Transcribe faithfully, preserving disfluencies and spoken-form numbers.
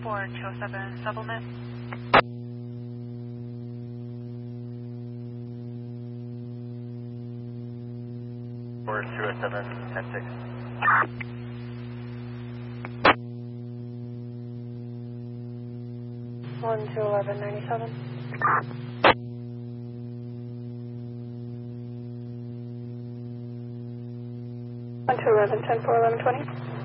for two oh seven supplement. For two oh seven, ten six. one two eleven ninety-seven. one two eleven ten four eleven twenty.